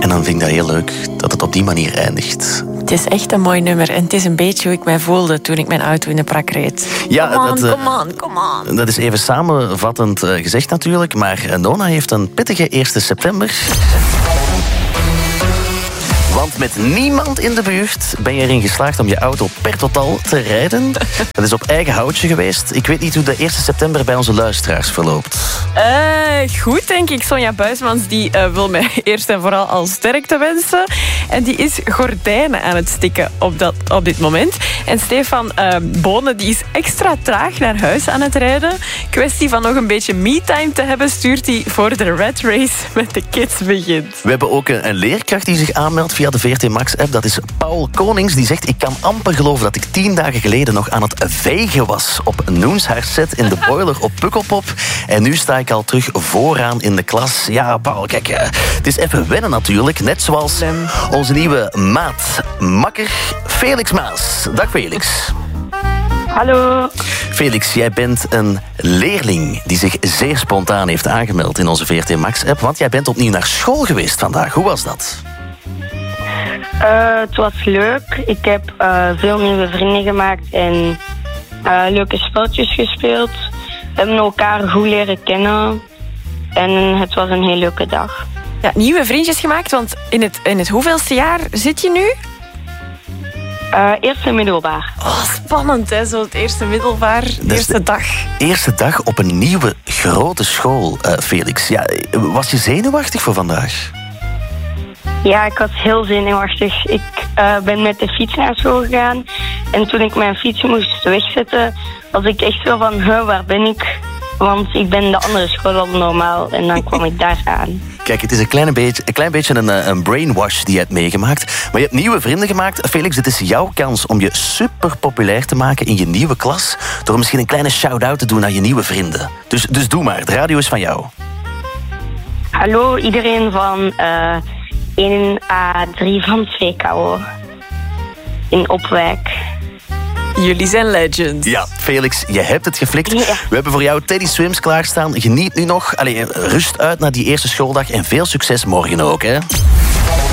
En dan vind ik dat heel leuk dat het op die manier eindigt. Het is echt een mooi nummer. En het is een beetje hoe ik mij voelde toen ik mijn auto in de prak reed. Ja, Come on. Dat is even samenvattend gezegd natuurlijk. Maar Nona heeft een pittige 1 september. Want met niemand in de buurt ben je erin geslaagd om je auto per totaal te rijden. Dat is op eigen houtje geweest. Ik weet niet hoe de 1 september bij onze luisteraars verloopt. Goed, denk ik. Sonja Buismans die wil mij eerst en vooral al sterkte wensen. En die is gordijnen aan het stikken op dit moment. En Stefan Bonen die is extra traag naar huis aan het rijden. Kwestie van nog een beetje me-time te hebben, stuurt hij voor de red race met de kids begint. We hebben ook een leerkracht die zich aanmeldt via de VRT Max-app. Dat is Paul Konings. Die zegt, ik kan amper geloven dat ik 10 dagen geleden nog aan het vegen was op Noens haar set in de boiler op Pukkelpop. En nu sta ik al terug vooraan in de klas. Ja, Paul, kijk, het is even wennen natuurlijk. Net zoals onze nieuwe maat, makker Felix Maas. Dag Felix. Hallo. Felix, jij bent een leerling die zich zeer spontaan heeft aangemeld in onze VRT Max-app. Want jij bent opnieuw naar school geweest vandaag. Hoe was dat? Het was leuk. Ik heb veel nieuwe vrienden gemaakt en leuke spelletjes gespeeld. We hebben elkaar goed leren kennen. En het was een heel leuke dag. Ja, nieuwe vriendjes gemaakt, want in het hoeveelste jaar zit je nu? Eerste middelbaar. Oh, spannend, hè? Zo het eerste middelbaar, de eerste dag. Eerste dag op een nieuwe grote school, Felix. Ja, was je zenuwachtig voor vandaag? Ja, ik was heel zenuwachtig. Ik ben met de fiets naar school gegaan. En toen ik mijn fiets moest wegzetten, was ik echt zo van, waar ben ik? Want ik ben de andere school al normaal. En dan kwam ik daar aan. Kijk, het is een klein beetje een brainwash die je hebt meegemaakt. Maar je hebt nieuwe vrienden gemaakt. Felix, het is jouw kans om je super populair te maken in je nieuwe klas. Door misschien een kleine shout-out te doen aan je nieuwe vrienden. Dus doe maar, de radio is van jou. Hallo iedereen van 1A3 van 2KO. In Opwijk. Jullie zijn legends. Ja, Felix, je hebt het geflikt. Ja. We hebben voor jou Teddy Swims klaarstaan. Geniet nu nog. Rust uit na die eerste schooldag en veel succes morgen ook, hè.